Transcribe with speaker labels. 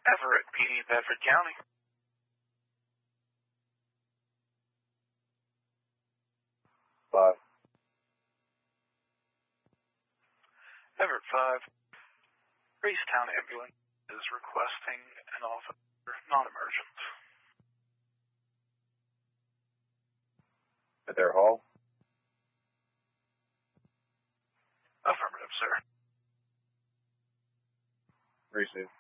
Speaker 1: Everett, PD, Bedford County.
Speaker 2: Five.
Speaker 1: Everett 5. Racetown Ambulance is requesting an officer, non-emergent.
Speaker 2: At their hall?
Speaker 1: Affirmative, sir.
Speaker 2: Receive.